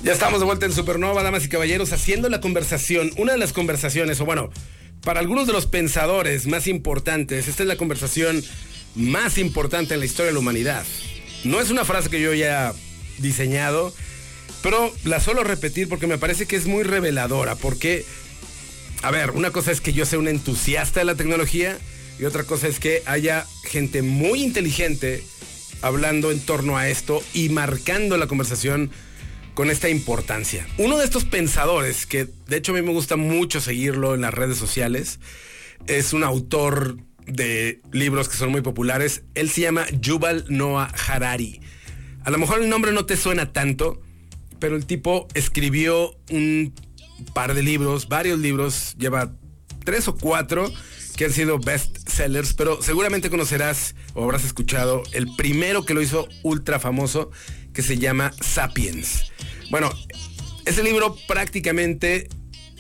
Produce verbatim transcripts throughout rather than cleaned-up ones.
Ya estamos de vuelta en Supernova, damas y caballeros, haciendo la conversación, una de las conversaciones, o bueno, para algunos de los pensadores más importantes, esta es la conversación más importante en la historia de la humanidad. No es una frase que yo haya diseñado, pero la suelo repetir porque me parece que es muy reveladora, porque, a ver, una cosa es que yo sea un entusiasta de la tecnología y otra cosa es que haya gente muy inteligente hablando en torno a esto y marcando la conversación con esta importancia. Uno de estos pensadores, que de hecho a mí me gusta mucho seguirlo en las redes sociales, es un autor de libros que son muy populares. Él se llama Yuval Noah Harari. A lo mejor el nombre no te suena tanto, pero el tipo escribió un par de libros, varios libros, lleva tres o cuatro que han sido bestsellers, pero seguramente conocerás o habrás escuchado el primero que lo hizo ultra famoso, que se llama Sapiens. Bueno, ese libro prácticamente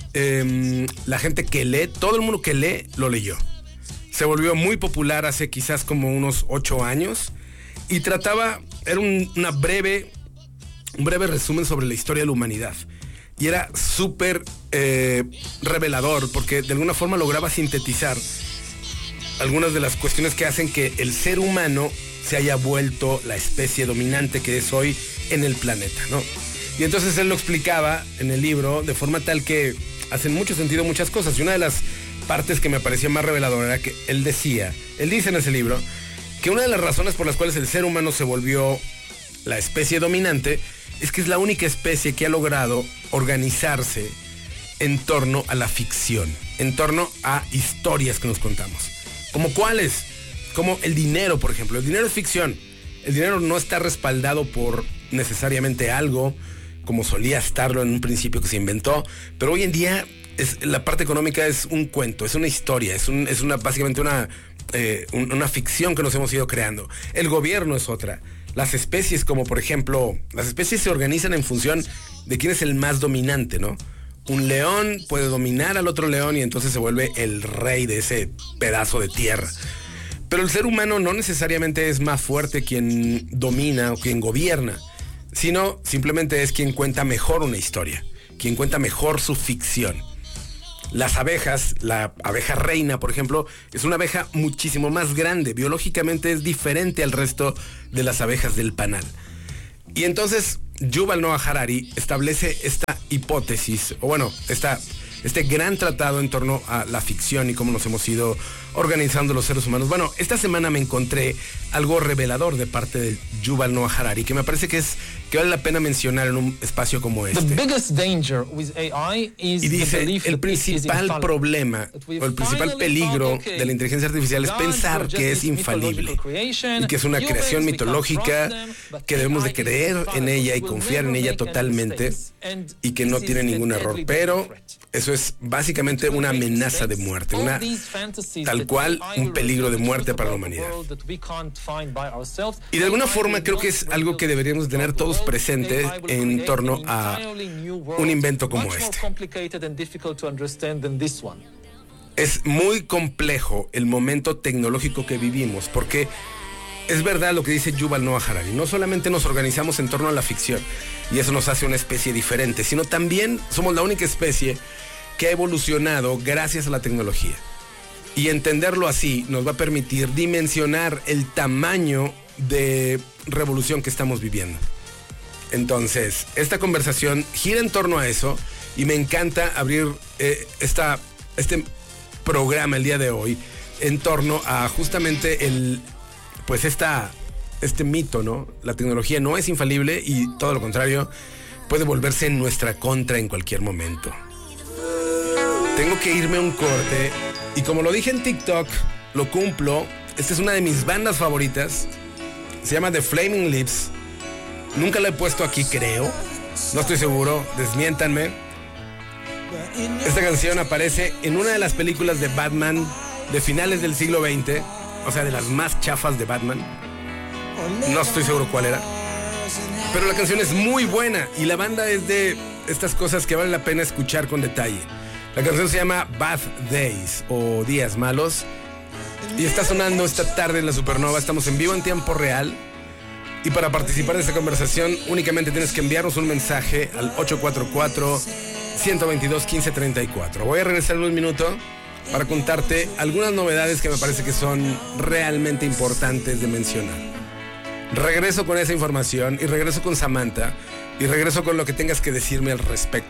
eh, la gente que lee, todo el mundo que lee, lo leyó. Se volvió muy popular hace quizás como unos ocho años y trataba, era un, una breve, un breve resumen sobre la historia de la humanidad. Y era súper eh, revelador porque de alguna forma lograba sintetizar algunas de las cuestiones que hacen que el ser humano se haya vuelto la especie dominante que es hoy en el planeta, ¿no? Y entonces él lo explicaba en el libro de forma tal que hacen mucho sentido muchas cosas. Y una de las partes que me parecía más reveladora era que él decía, él dice en ese libro, que una de las razones por las cuales el ser humano se volvió la especie dominante es que es la única especie que ha logrado organizarse en torno a la ficción, en torno a historias que nos contamos. ¿Como cuáles? Como el dinero, por ejemplo. El dinero es ficción. El dinero no está respaldado por necesariamente algo, como solía estarlo en un principio que se inventó, pero hoy en día es, la parte económica es un cuento, es una historia, es, un, es una, básicamente una, eh, un, una ficción que nos hemos ido creando. El gobierno es otra. Las especies, como por ejemplo, las especies se organizan en función de quién es el más dominante, ¿no? Un león puede dominar al otro león y entonces se vuelve el rey de ese pedazo de tierra. Pero el ser humano no necesariamente es más fuerte quien domina o quien gobierna, sino simplemente es quien cuenta mejor una historia, quien cuenta mejor su ficción. Las abejas, la abeja reina, por ejemplo, es una abeja muchísimo más grande, biológicamente es diferente al resto de las abejas del panal. Y entonces Yuval Noah Harari establece esta hipótesis, o bueno, esta, este gran tratado en torno a la ficción y cómo nos hemos ido organizando los seres humanos. Bueno, esta semana me encontré algo revelador de parte de Yuval Noah Harari, que me parece que es que vale la pena mencionar en un espacio como este. Y dice, el principal problema o el principal peligro de la inteligencia artificial es pensar que es infalible y que es una creación mitológica, que debemos de creer en ella y confiar en ella totalmente y que no tiene ningún error. Pero eso es básicamente una amenaza de muerte, una tal cual un peligro de muerte para la humanidad. Y de alguna forma creo que es algo que deberíamos tener todos presentes en torno a un invento como este. Es muy complejo el momento tecnológico que vivimos, porque es verdad lo que dice Yuval Noah Harari. No solamente nos organizamos en torno a la ficción y eso nos hace una especie diferente, sino también somos la única especie que ha evolucionado gracias a la tecnología. Y entenderlo así nos va a permitir dimensionar el tamaño de revolución que estamos viviendo. Entonces, esta conversación gira en torno a eso y me encanta abrir eh, esta, este programa el día de hoy en torno a justamente el, pues esta, este mito, ¿no? La tecnología no es infalible y todo lo contrario, puede volverse en nuestra contra en cualquier momento. Tengo que irme a un corte y como lo dije en TikTok, lo cumplo. Esta es una de mis bandas favoritas. Se llama The Flaming Lips. Nunca la he puesto aquí, creo. No estoy seguro, desmiéntanme. Esta canción aparece en una de las películas de Batman de finales del siglo veinte. O sea, de las más chafas de Batman. No estoy seguro cuál era. Pero la canción es muy buena y la banda es de estas cosas que vale la pena escuchar con detalle. La canción se llama Bad Days o Días Malos y está sonando esta tarde en la Supernova. Estamos en vivo en tiempo real Y para participar de esta conversación únicamente tienes que enviarnos un mensaje al ocho cuatro cuatro, uno dos dos, uno cinco tres cuatro. Voy a regresar en un minuto para contarte algunas novedades que me parece que son realmente importantes de mencionar. Regreso con esa información y regreso con Samantha y regreso con lo que tengas que decirme al respecto.